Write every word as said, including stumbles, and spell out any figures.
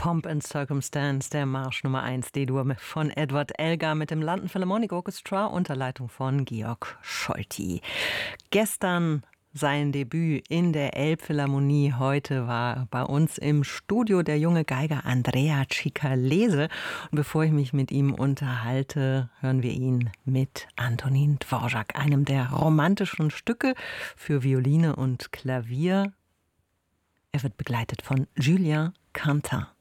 Pomp and Circumstance, der Marsch Nummer eins D-Dur von Edward Elgar mit dem London Philharmonic Orchestra unter Leitung von Georg Scholti. Gestern sein Debüt in der Elbphilharmonie. Heute war bei uns im Studio der junge Geiger Andrea Cicalese. Und bevor ich mich mit ihm unterhalte, hören wir ihn mit Antonin Dvorak, einem der romantischen Stücke für Violine und Klavier. Er wird begleitet von Julien Quentin.